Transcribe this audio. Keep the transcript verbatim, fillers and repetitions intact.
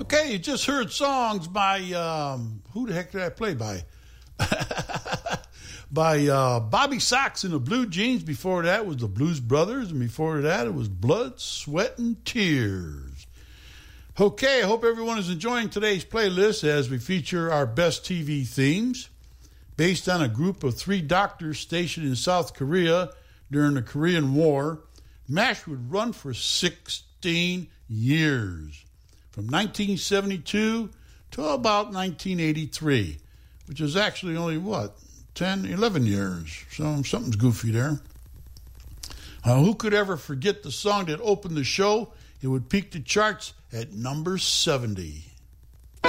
Okay, you just heard songs by, um, who the heck did I play by? by uh, Bobby Sox and the Blue Jeans. Before that was the Blues Brothers, and before that it was Blood, Sweat, and Tears. Okay, I hope everyone is enjoying today's playlist as we feature our best T V themes. Based on a group of three doctors stationed in South Korea during the Korean War, MASH would run for sixteen years, from nineteen seventy-two to about nineteen eighty-three, which is actually only, what, ten, eleven years. So something's goofy there. Uh, who could ever forget the song that opened the show? It would peak the charts at number seventy.